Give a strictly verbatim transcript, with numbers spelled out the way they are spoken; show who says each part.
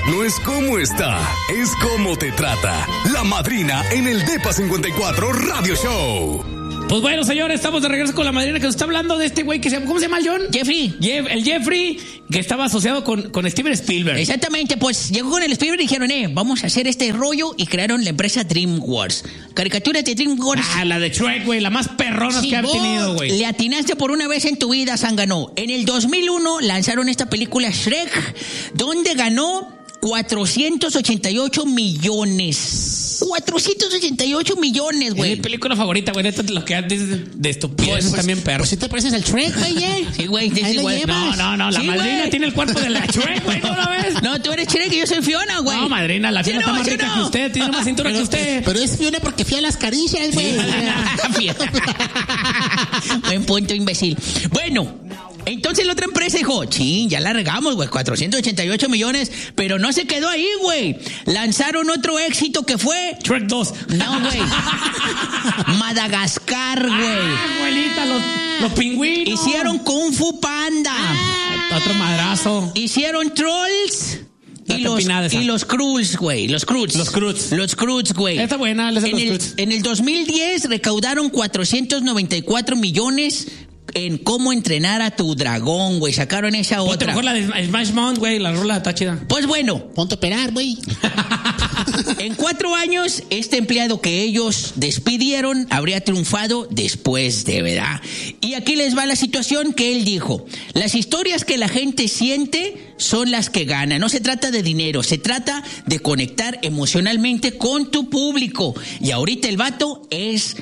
Speaker 1: no es cómo está, es cómo te trata. La Madrina en el Depa cincuenta y cuatro Radio Show.
Speaker 2: Pues bueno, señores, estamos de regreso con La Madrina, que nos está hablando de este güey que se llama, ¿cómo se llama el John?
Speaker 3: Jeffrey.
Speaker 2: Jeff, el Jeffrey, que estaba asociado con, con Steven Spielberg.
Speaker 3: Exactamente, pues llegó con el Spielberg y dijeron, eh, vamos a hacer este rollo, y crearon la empresa DreamWorks. Caricaturas de DreamWorks.
Speaker 2: Ah, la de Shrek, güey, la más perrona
Speaker 3: Si
Speaker 2: que ha
Speaker 3: vos
Speaker 2: tenido, güey.
Speaker 3: le atinaste por una vez en tu vida, Zángano. En el dos mil uno lanzaron esta película Shrek, donde ganó cuatrocientos ochenta y ocho millones. cuatrocientos ochenta y ocho millones, güey.
Speaker 2: Es mi película favorita, güey. Esto es lo que antes de, de estupideces
Speaker 3: Pues,
Speaker 2: también, perro.
Speaker 4: Pues si te pareces al Shrek, güey. ¿eh?
Speaker 3: Sí, güey, sí,
Speaker 4: Ahí
Speaker 3: sí,
Speaker 4: lo
Speaker 3: güey.
Speaker 4: llevas.
Speaker 2: No, no, no. La
Speaker 3: Sí,
Speaker 2: Madrina
Speaker 3: güey.
Speaker 2: tiene el cuerpo de la Shrek, güey. ¿No la ves?
Speaker 3: No, tú eres Shrek y yo soy Fiona, güey.
Speaker 2: No, Madrina, la
Speaker 3: ¿Sí
Speaker 2: Fiona
Speaker 3: no,
Speaker 2: está más
Speaker 3: sí
Speaker 2: rica
Speaker 3: no?
Speaker 2: que usted. Tiene más cintura que usted.
Speaker 4: Pero es Fiona porque fui a las caricias, güey.
Speaker 3: Buen punto, imbécil. Bueno, entonces la otra empresa dijo, chin, ya la regamos, güey, cuatrocientos ochenta y ocho millones, pero no se quedó ahí, güey. Lanzaron otro éxito que fue...
Speaker 2: Shrek dos.
Speaker 3: No, güey. Madagascar, güey.
Speaker 2: Ah, abuelita, los, los pingüinos.
Speaker 3: Hicieron Kung Fu Panda.
Speaker 2: Ah, otro madrazo.
Speaker 3: Hicieron Trolls.
Speaker 2: La
Speaker 3: Y los,
Speaker 2: topinada esa.
Speaker 3: y los Cruz, güey. Los Cruz.
Speaker 2: Los Cruz.
Speaker 3: Los Cruz, güey.
Speaker 2: Está buena, les
Speaker 3: En
Speaker 2: los
Speaker 3: el,
Speaker 2: Cruz.
Speaker 3: en el dos mil diez recaudaron cuatrocientos noventa y cuatro millones en Cómo entrenar a tu dragón, güey. Sacaron esa
Speaker 2: Ponte
Speaker 3: otra.
Speaker 2: mejor la de Smash Mouth, güey. La rola está chida.
Speaker 3: Pues bueno,
Speaker 4: Ponte a operar, güey.
Speaker 3: en cuatro años, este empleado que ellos despidieron habría triunfado después de, ¿verdad? Y aquí les va la situación que él dijo. Las historias que la gente siente son las que ganan. No se trata de dinero, se trata de conectar emocionalmente con tu público. Y ahorita el vato es